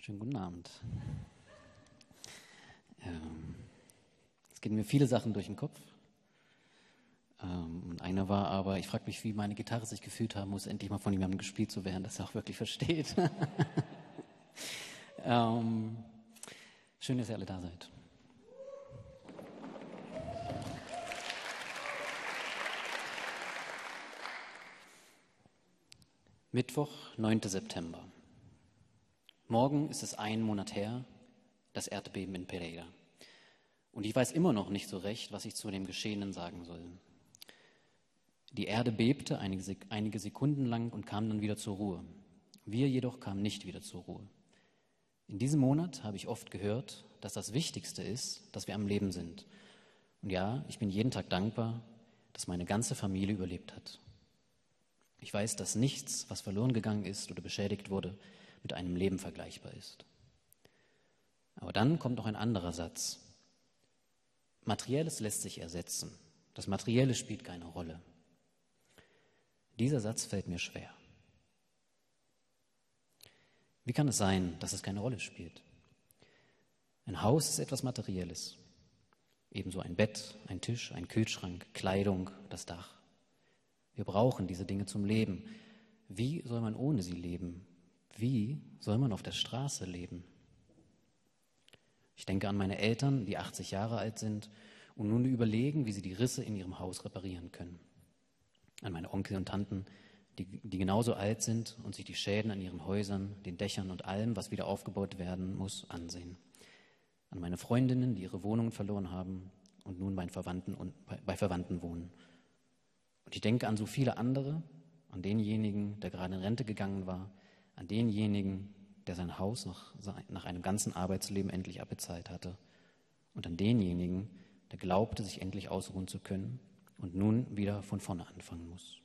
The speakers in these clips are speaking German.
Schönen guten Abend. Es gehen mir viele Sachen durch den Kopf. Und eine war aber, ich frage mich, wie meine Gitarre sich gefühlt haben muss, endlich mal von jemandem gespielt zu werden, das er auch wirklich versteht. Schön, dass ihr alle da seid. Mittwoch, 9. September. Morgen ist es 1 Monat her, das Erdbeben in Pereira. Und ich weiß immer noch nicht so recht, was ich zu dem Geschehenen sagen soll. Die Erde bebte einige Sekunden lang und kam dann wieder zur Ruhe. Wir jedoch kamen nicht wieder zur Ruhe. In diesem Monat habe ich oft gehört, dass das Wichtigste ist, dass wir am Leben sind. Und ja, ich bin jeden Tag dankbar, dass meine ganze Familie überlebt hat. Ich weiß, dass nichts, was verloren gegangen ist oder beschädigt wurde, mit einem Leben vergleichbar ist. Aber dann kommt noch ein anderer Satz. Materielles lässt sich ersetzen. Das Materielle spielt keine Rolle. Dieser Satz fällt mir schwer. Wie kann es sein, dass es keine Rolle spielt? Ein Haus ist etwas Materielles. Ebenso ein Bett, ein Tisch, ein Kühlschrank, Kleidung, das Dach. Wir brauchen diese Dinge zum Leben. Wie soll man ohne sie leben? Wie soll man auf der Straße leben? Ich denke an meine Eltern, die 80 Jahre alt sind und nun überlegen, wie sie die Risse in ihrem Haus reparieren können. An meine Onkel und Tanten, die genauso alt sind und sich die Schäden an ihren Häusern, den Dächern und allem, was wieder aufgebaut werden muss, ansehen. An meine Freundinnen, die ihre Wohnungen verloren haben und nun bei Verwandten wohnen. Und ich denke an so viele andere, an denjenigen, der gerade in Rente gegangen war, an denjenigen, der sein Haus nach einem ganzen Arbeitsleben endlich abbezahlt hatte und an denjenigen, der glaubte, sich endlich ausruhen zu können und nun wieder von vorne anfangen muss.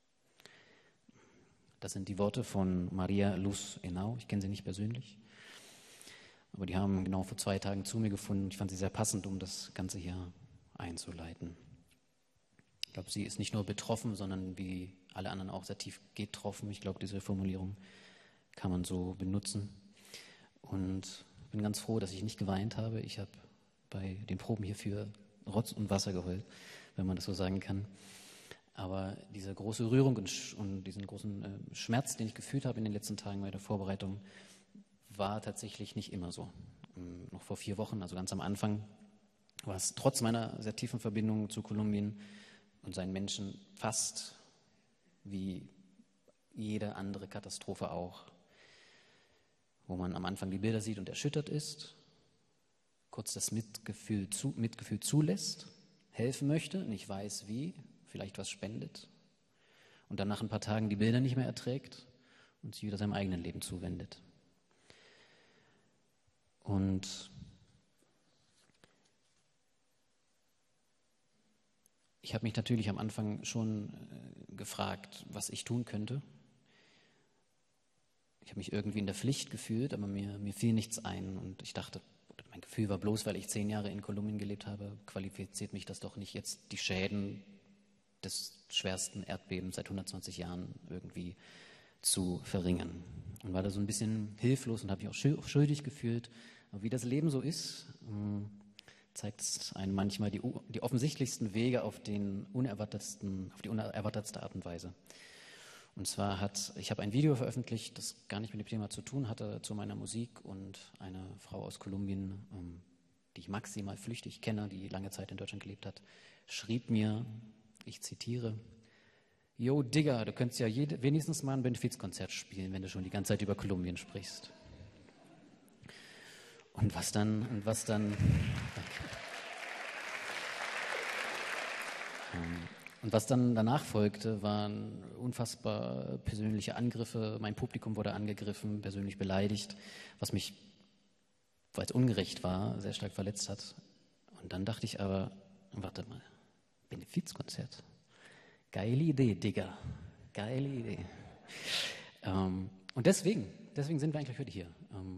Das sind die Worte von Maria Luz Henao. Ich kenne sie nicht persönlich, aber die haben genau vor 2 Tagen zu mir gefunden. Ich fand sie sehr passend, um das Ganze hier einzuleiten. Ich glaube, sie ist nicht nur betroffen, sondern wie alle anderen auch sehr tief getroffen. Ich glaube, diese Formulierung kann man so benutzen. Und ich bin ganz froh, dass ich nicht geweint habe. Ich habe bei den Proben hierfür Rotz und Wasser geheult, wenn man das so sagen kann. Aber diese große Rührung und diesen großen Schmerz, den ich gefühlt habe in den letzten Tagen bei der Vorbereitung, war tatsächlich nicht immer so. Noch vor 4 Wochen, also ganz am Anfang, war es trotz meiner sehr tiefen Verbindung zu Kolumbien und seinen Menschen fast wie jede andere Katastrophe auch, wo man am Anfang die Bilder sieht und erschüttert ist, kurz das Mitgefühl zulässt, helfen möchte, nicht weiß wie, vielleicht was spendet und dann nach ein paar Tagen die Bilder nicht mehr erträgt und sich wieder seinem eigenen Leben zuwendet. Und ich habe mich natürlich am Anfang schon gefragt, was ich tun könnte. Ich habe mich irgendwie in der Pflicht gefühlt, aber mir fiel nichts ein. Und ich dachte, mein Gefühl war bloß, weil ich 10 Jahre in Kolumbien gelebt habe, qualifiziert mich das doch nicht, jetzt die Schäden des schwersten Erdbebens seit 120 Jahren irgendwie zu verringern. Und war da so ein bisschen hilflos und habe mich auch schuldig gefühlt. Aber wie das Leben so ist, zeigt es einem manchmal die offensichtlichsten Wege auf die unerwartetste Art und Weise. Und zwar ich habe ein Video veröffentlicht, das gar nicht mit dem Thema zu tun hatte, zu meiner Musik, und eine Frau aus Kolumbien, die ich maximal flüchtig kenne, die lange Zeit in Deutschland gelebt hat, schrieb mir, ich zitiere: "Yo, Digga, du könntest ja wenigstens mal ein Benefizkonzert spielen, wenn du schon die ganze Zeit über Kolumbien sprichst." Und was dann danach folgte, waren unfassbar persönliche Angriffe. Mein Publikum wurde angegriffen, persönlich beleidigt, was mich, weil es ungerecht war, sehr stark verletzt hat. Und dann dachte ich aber, warte mal, Benefizkonzert. Geile Idee, Digga. Geile Idee. Und deswegen sind wir eigentlich heute hier.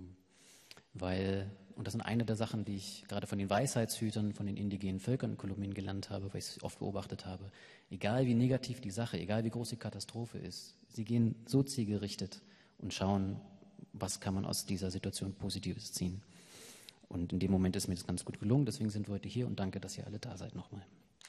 Und das sind eine der Sachen, die ich gerade von den Weisheitshütern, von den indigenen Völkern in Kolumbien gelernt habe, weil ich es oft beobachtet habe. Egal wie negativ die Sache, egal wie groß die Katastrophe ist, sie gehen so zielgerichtet und schauen, was kann man aus dieser Situation Positives ziehen. Und in dem Moment ist mir das ganz gut gelungen, deswegen sind wir heute hier und danke, dass ihr alle da seid nochmal.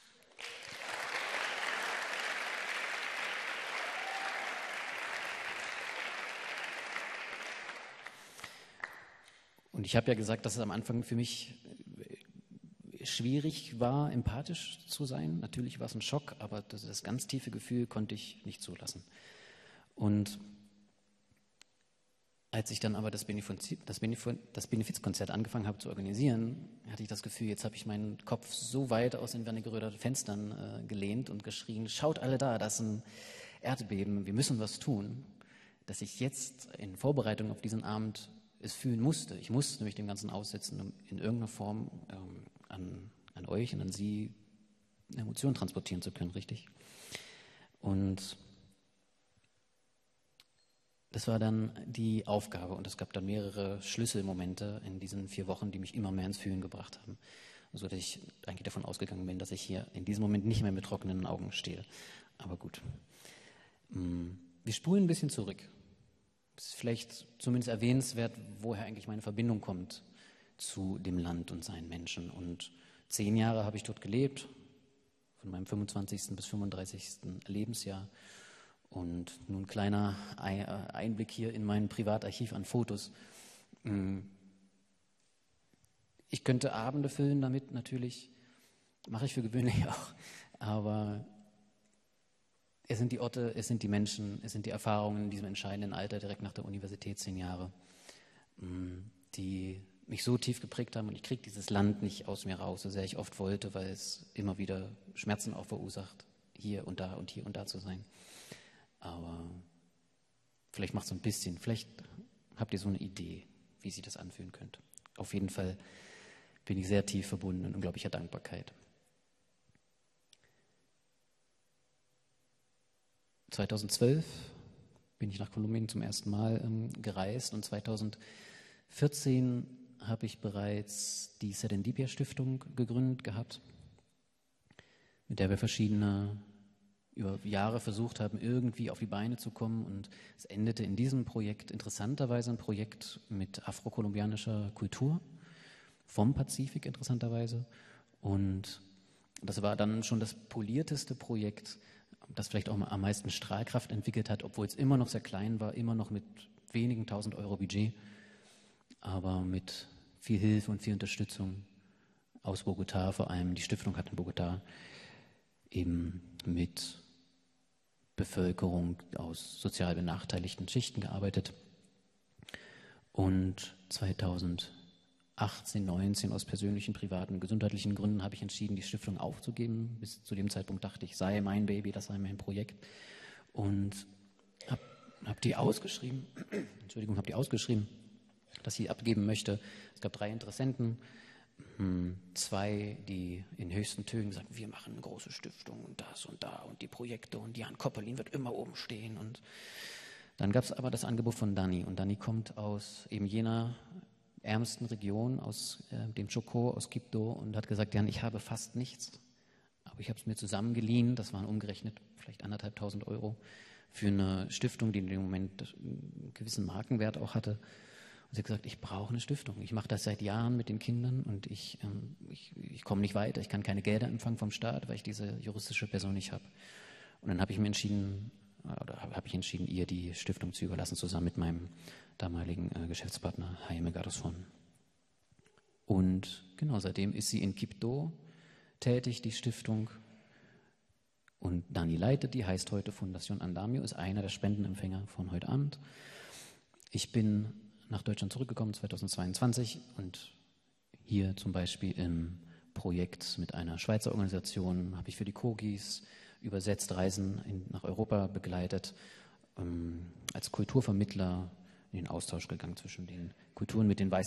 Und ich habe ja gesagt, dass es am Anfang für mich schwierig war, empathisch zu sein. Natürlich war es ein Schock, aber das ganz tiefe Gefühl konnte ich nicht zulassen. Und als ich dann aber das Benefizkonzert angefangen habe zu organisieren, hatte ich das Gefühl, jetzt habe ich meinen Kopf so weit aus den Wernigeröder Fenstern gelehnt und geschrien, schaut alle da, das ist ein Erdbeben, wir müssen was tun, dass ich jetzt in Vorbereitung auf diesen Abend es fühlen musste. Ich musste mich dem Ganzen aussetzen, um in irgendeiner Form an euch und an Sie Emotionen transportieren zu können, richtig? Und das war dann die Aufgabe und es gab dann mehrere Schlüsselmomente in diesen 4 Wochen, die mich immer mehr ins Fühlen gebracht haben. So dass ich eigentlich davon ausgegangen bin, dass ich hier in diesem Moment nicht mehr mit trockenen Augen stehe. Aber gut. Wir spulen ein bisschen zurück. Es ist vielleicht zumindest erwähnenswert, woher eigentlich meine Verbindung kommt zu dem Land und seinen Menschen. Und 10 Jahre habe ich dort gelebt, von meinem 25. bis 35. Lebensjahr. Und nun ein kleiner Einblick hier in mein Privatarchiv an Fotos. Ich könnte Abende füllen damit, natürlich, mache ich für gewöhnlich auch, aber es sind die Orte, es sind die Menschen, es sind die Erfahrungen in diesem entscheidenden Alter, direkt nach der Universität, 10 Jahre, die mich so tief geprägt haben und ich kriege dieses Land nicht aus mir raus, so sehr ich oft wollte, weil es immer wieder Schmerzen auch verursacht, hier und da zu sein. Aber vielleicht macht es so ein bisschen, vielleicht habt ihr so eine Idee, wie sich das anfühlen könnte. Auf jeden Fall bin ich sehr tief verbunden in unglaublicher Dankbarkeit. 2012 bin ich nach Kolumbien zum ersten Mal gereist und 2014 habe ich bereits die Serendipia Stiftung gegründet gehabt, mit der wir verschiedene über Jahre versucht haben, irgendwie auf die Beine zu kommen und es endete in diesem Projekt, interessanterweise ein Projekt mit afrokolumbianischer Kultur vom Pazifik interessanterweise und das war dann schon das polierteste Projekt, das vielleicht auch am meisten Strahlkraft entwickelt hat, obwohl es immer noch sehr klein war, immer noch mit wenigen 1000 Euro Budget, aber mit viel Hilfe und viel Unterstützung aus Bogotá, vor allem die Stiftung hat in Bogotá eben mit Bevölkerung aus sozial benachteiligten Schichten gearbeitet. Und 2018, 19 aus persönlichen, privaten, gesundheitlichen Gründen habe ich entschieden, die Stiftung aufzugeben. Bis zu dem Zeitpunkt dachte ich, sei mein Baby, das sei mein Projekt. Und habe die ausgeschrieben, dass ich abgeben möchte. Es gab 3 Interessenten. 2, die in höchsten Tönen gesagt haben, wir machen eine große Stiftung und das und da und die Projekte und Jan Koppelin wird immer oben stehen. Und dann gab es aber das Angebot von Dani und Dani kommt aus eben jener ärmsten Region, aus dem Chocó, aus Quibdó und hat gesagt, Jan, ich habe fast nichts, aber ich habe es mir zusammengeliehen, das waren umgerechnet vielleicht 1.500 Euro für eine Stiftung, die in dem Moment einen gewissen Markenwert auch hatte. Sie hat gesagt, ich brauche eine Stiftung. Ich mache das seit Jahren mit den Kindern und ich komme nicht weiter. Ich kann keine Gelder empfangen vom Staat, weil ich diese juristische Person nicht habe. Und dann habe ich entschieden, ihr die Stiftung zu überlassen, zusammen mit meinem damaligen Geschäftspartner Jaime Garzón. Und genau, seitdem ist sie in Quibdó tätig, die Stiftung. Und Dani leitet die, heißt heute Fundación Andamio, ist einer der Spendenempfänger von heute Abend. Ich bin nach Deutschland zurückgekommen 2022 und hier zum Beispiel im Projekt mit einer Schweizer Organisation habe ich für die Kogis übersetzt Reisen nach Europa begleitet, als Kulturvermittler in den Austausch gegangen zwischen den Kulturen mit den weißen